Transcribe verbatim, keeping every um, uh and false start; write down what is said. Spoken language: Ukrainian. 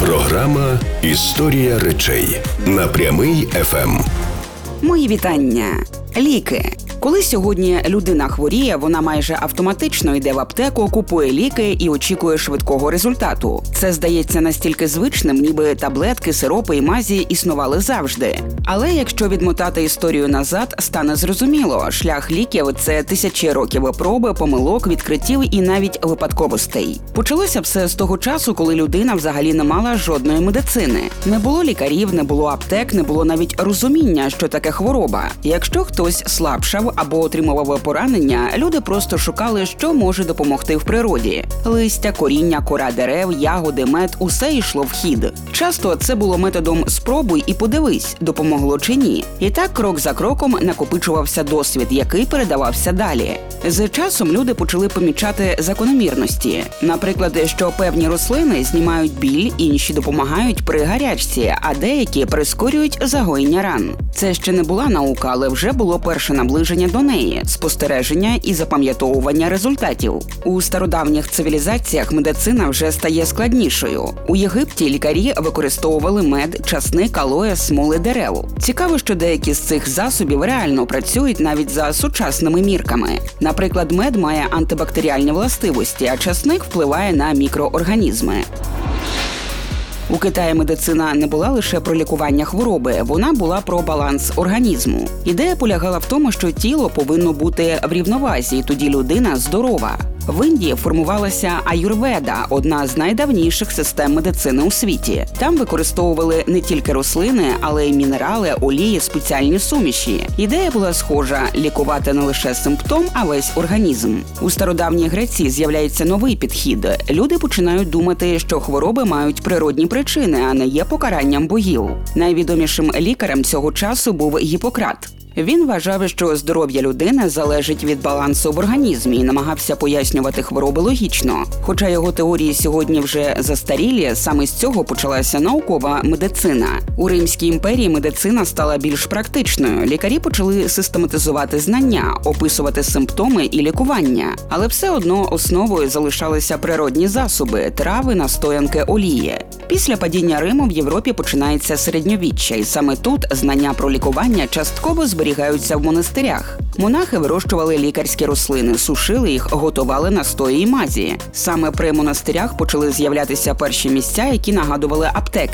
Програма «Історія речей» на Прямий еф ем. Мої вітання. Ліки. Коли сьогодні людина хворіє, вона майже автоматично йде в аптеку, купує ліки і очікує швидкого результату. Це здається настільки звичним, ніби таблетки, сиропи і мазі існували завжди. Але якщо відмотати історію назад, стане зрозуміло, шлях ліків – це тисячі років проби, помилок, відкриттів і навіть випадковостей. Почалося все з того часу, коли людина взагалі не мала жодної медицини. Не було лікарів, не було аптек, не було навіть розуміння, що таке хвороба. Якщо хтось слабшав або отримував поранення, люди просто шукали, що може допомогти в природі. Листя, коріння, кора дерев, ягоди, мед – усе йшло в хід. Часто це було методом «спробуй і подивись, допомогло чи ні». І так крок за кроком накопичувався досвід, який передавався далі. З часом люди почали помічати закономірності. Наприклад, що певні рослини знімають біль, інші допомагають при гарячці, а деякі прискорюють загоєння ран. Це ще не була наука, але вже було перше наближення до неї, спостереження і запам'ятовування результатів. У стародавніх цивілізаціях медицина вже стає складнішою. У Єгипті лікарі використовували мед, часник, алоє, смоли дерев. Цікаво, що деякі з цих засобів реально працюють навіть за сучасними мірками. Наприклад, мед має антибактеріальні властивості, а часник впливає на мікроорганізми. У Китаї медицина не була лише про лікування хвороби, вона була про баланс організму. Ідея полягала в тому, що тіло повинно бути в рівновазі, тоді людина здорова. В Індії формувалася аюрведа – одна з найдавніших систем медицини у світі. Там використовували не тільки рослини, але й мінерали, олії, спеціальні суміші. Ідея була схожа – лікувати не лише симптом, а весь організм. У стародавній Греції з'являється новий підхід. Люди починають думати, що хвороби мають природні причини, а не є покаранням богів. Найвідомішим лікарем цього часу був Гіппократ. Він вважав, що здоров'я людини залежить від балансу в організмі і намагався пояснювати хвороби логічно. Хоча його теорії сьогодні вже застарілі, саме з цього почалася наукова медицина. У Римській імперії медицина стала більш практичною. Лікарі почали систематизувати знання, описувати симптоми і лікування. Але все одно основою залишалися природні засоби – трави, настоянки, олії. Після падіння Риму в Європі починається середньовіччя, і саме тут знання про лікування частково зберігаються в монастирях. Монахи вирощували лікарські рослини, сушили їх, готували настої і мазі. Саме при монастирях почали з'являтися перші місця, які нагадували аптеки.